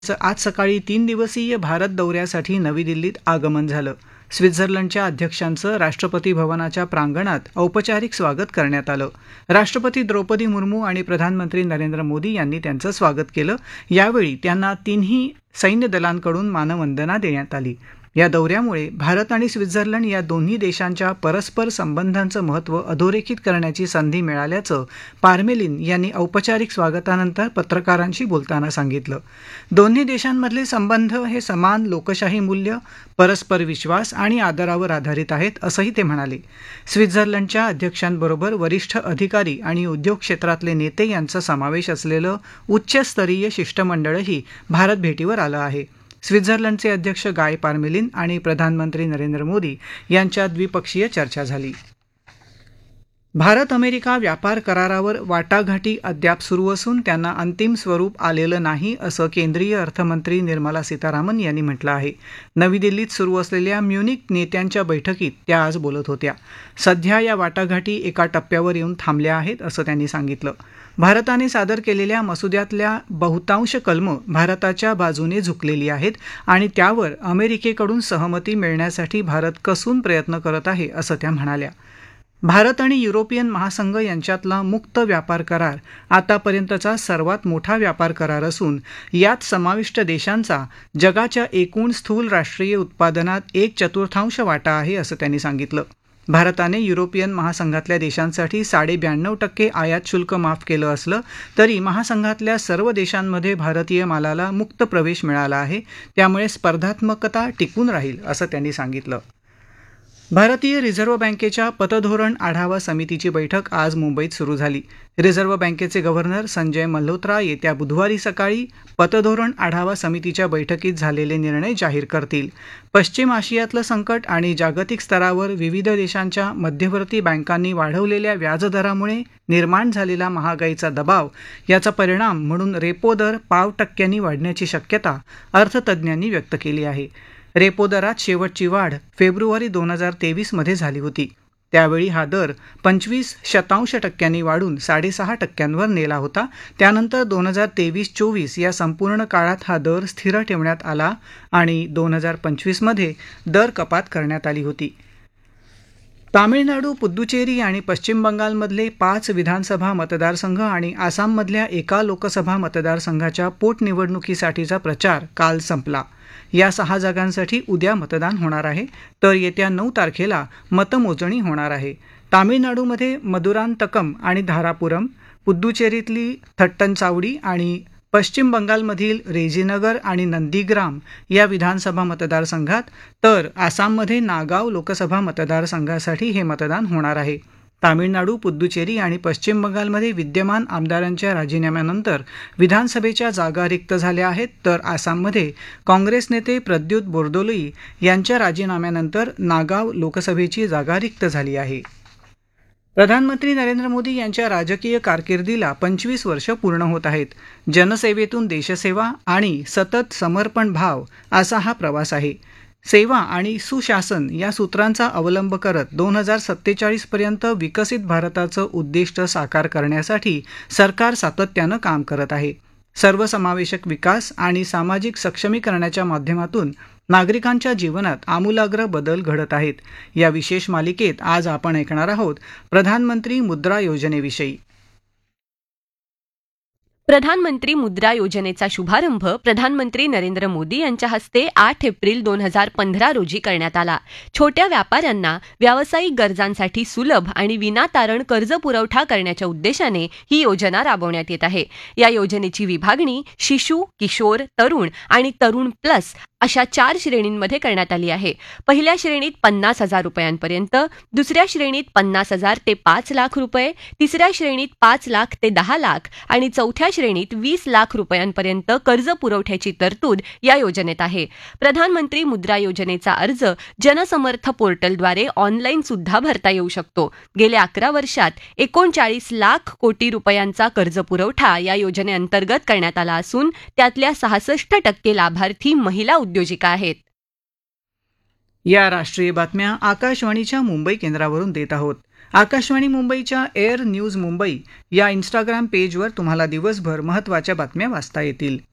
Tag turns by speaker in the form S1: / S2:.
S1: आज सकाळी 3 दिवसीय भारत दौऱ्यासाठी नवी दिल्लीत आगमन झालं. स्वित्झर्लंडच्या अध्यक्षांचं राष्ट्रपती भवनाच्या प्रांगणात औपचारिक स्वागत करण्यात आलं. राष्ट्रपती द्रौपदी मुर्मू आणि प्रधानमंत्री नरेंद्र मोदी यांनी त्यांचं स्वागत केलं. यावेळी त्यांना तिन्ही सैन्य दलांकडून मानवंदना देण्यात आली. या दौऱ्यामुळे भारत आणि स्वित्झर्लंड या दोन्ही देशांच्या परस्पर संबंधांचं महत्त्व अधोरेखित करण्याची संधी मिळाल्याचं पार्मेलिन यांनी औपचारिक स्वागतानंतर पत्रकारांशी बोलताना सांगितलं. दोन्ही देशांमधले संबंध हे समान लोकशाही मूल्य, परस्पर विश्वास आणि आदरावर आधारित आहेत, असंही ते म्हणाले. स्वित्झर्लंडच्या अध्यक्षांबरोबर वरिष्ठ अधिकारी आणि उद्योग क्षेत्रातले नेते यांचा समावेश असलेलं उच्चस्तरीय शिष्टमंडळही भारत भेटीवर आलं आहे. स्वित्झर्लंडचे अध्यक्ष गाय पार्मेलिन आणि प्रधानमंत्री नरेंद्र मोदी यांच्यात द्विपक्षीय चर्चा झाली. भारत अमेरिका व्यापार करारावर वाटाघाटी अद्याप सुरू असून त्यांना अंतिम स्वरूप आलेलं नाही, असं केंद्रीय अर्थमंत्री निर्मला सीतारामन यांनी म्हटलं आहे. नवी दिल्लीत सुरू असलेल्या म्युनिक नेत्यांच्या बैठकीत त्या आज बोलत होत्या. सध्या या वाटाघाटी एका टप्प्यावर येऊन थांबल्या आहेत, असं त्यांनी सांगितलं. भारताने सादर केलेल्या मसुद्यातल्या बहुतांश कलमं भारताच्या बाजूने झुकलेली आहेत आणि त्यावर अमेरिकेकडून सहमती मिळण्यासाठी भारत कसून प्रयत्न करत आहे, असं त्या म्हणाल्या. भारत आणि युरोपियन महासंघ यांच्यातला मुक्त व्यापार करार आतापर्यंतचा सर्वात मोठा व्यापार करार असून यात समाविष्ट देशांचा जगाच्या एकूण स्थूल राष्ट्रीय उत्पादनात 1/4 वाटा आहे, असं त्यांनी सांगितलं. भारताने युरोपियन महासंघातल्या देशांसाठी 92% आयात शुल्क माफ केलं असलं तरी महासंघातल्या सर्व देशांमध्ये भारतीय मालाला मुक्त प्रवेश मिळाला आहे. त्यामुळे स्पर्धात्मकता टिकून राहील, असं त्यांनी सांगितलं. भारतीय रिझर्व्ह बँकेच्या पतधोरण आढावा समितीची बैठक आज मुंबईत सुरू झाली. रिझर्व्ह बँकेचे गव्हर्नर संजय मल्होत्रा येत्या बुधवारी सकाळी पतधोरण आढावा समितीच्या बैठकीत झालेले निर्णय जाहीर करतील. पश्चिम आशियातलं संकट आणि जागतिक स्तरावर विविध देशांच्या मध्यवर्ती बँकांनी वाढवलेल्या व्याजदरामुळे निर्माण झालेला महागाईचा दबाव याचा परिणाम म्हणून रेपो दर 0.5% वाढण्याची शक्यता अर्थतज्ज्ञांनी व्यक्त केली आहे. रेपो दरात शेवटची वाढ फेब्रुवारी 2023 मध्ये झाली होती. त्यावेळी हा दर 25% वाढून 6.5% नेला होता. त्यानंतर 2023-24 या संपूर्ण काळात हा दर स्थिर ठेवण्यात आला आणि 2025 मध्ये दर कपात करण्यात आली होती. तामिळनाडू, पुद्दुचेरी आणि पश्चिम बंगालमधले 5 विधानसभा मतदारसंघ आणि आसाममधल्या एका लोकसभा मतदारसंघाच्या पोटनिवडणुकीसाठीचा प्रचार काल संपला. या 6 जागांसाठी उद्या मतदान होणार आहे, तर येत्या 9 तारखेला मतमोजणी होणार आहे. तामिळनाडूमध्ये मदुरांतकम आणि धारापुरम, पुद्दुचेरीतली थट्टनचावडी आणि पश्चिम बंगालमधील रेजीनगर आणि नंदीग्राम या विधानसभा मतदारसंघात, तर आसाममध्ये नागाव लोकसभा मतदारसंघासाठी हे मतदान होणार आहे. तामिळनाडू, पुद्दुचेरी आणि पश्चिम बंगालमध्ये विद्यमान आमदारांच्या राजीनाम्यानंतर विधानसभेच्या जागा रिक्त झाल्या आहेत, तर आसाममध्ये काँग्रेस नेते प्रद्युत बोरदोलोई यांच्या राजीनाम्यानंतर नागाव लोकसभेची जागा रिक्त झाली आहे. प्रधानमंत्री नरेंद्र मोदी यांच्या राजकीय कारकिर्दीला 25 वर्ष पूर्ण होत आहेत. जनसेवेतून देशसेवा आणि सतत समर्पण भाव असा हा प्रवास आहे. सेवा आणि सुशासन या सूत्रांचा अवलंब करत 2047 पर्यंत विकसित भारताचं उद्दिष्ट साकार करण्यासाठी सरकार सातत्यानं काम करत आहे. सर्वसमावेशक विकास आणि सामाजिक सक्षमीकरणाच्या माध्यमातून नागरिकांच्या जीवनात आमूलाग्र बदल घडत आहेत. या विशेष मालिकेत आज आपण ऐकणार आहोत प्रधानमंत्री मुद्रा योजनेविषयी.
S2: प्रधानमंत्री मुद्रा योजनेचा शुभारंभ प्रधानमंत्री नरेंद्र मोदी यांच्या हस्ते 8 एप्रिल 2015 रोजी करण्यात आला. छोट्या व्यापाऱ्यांना व्यावसायिक गरजांसाठी सुलभ आणि विनातारण कर्ज पुरवठा करण्याच्या उद्देशाने ही योजना राबवण्यात येत आहे. या योजनेची विभागणी शिशु, किशोर, तरुण आणि तरुण प्लस अशा 4 श्रेणींमध्ये करण्यात आली आहे. पहिल्या श्रेणीत 50,000 रुपयांपर्यंत, दुसऱ्या श्रेणीत 50,000 ते 5 लाख रुपये, तिसऱ्या श्रेणीत 5 लाख ते 10 लाख आणि चौथ्या श्रेणीत 20 लाख रुपयांपर्यंत कर्ज पुरवठ्याची तरतूद या योजनेत आहे. प्रधानमंत्री मुद्रा योजनेचा अर्ज जनसमर्थ पोर्टलद्वारे ऑनलाईन सुद्धा भरता येऊ शकतो. गेल्या 11 वर्षात 39 लाख कोटी रुपयांचा कर्ज पुरवठा या योजनेअंतर्गत करण्यात आला असून त्यातल्या 66% लाभार्थी महिला उद्योजिका आहेत.
S1: या राष्ट्रीय बातम्या आकाशवाणीच्या मुंबई केंद्रावरून देत आहोत. आकाशवाणी मुंबईच्या एअर न्यूज मुंबई या इंस्टाग्राम पेजवर तुम्हाला दिवसभर महत्त्वाच्या बातम्या वाचता येतील.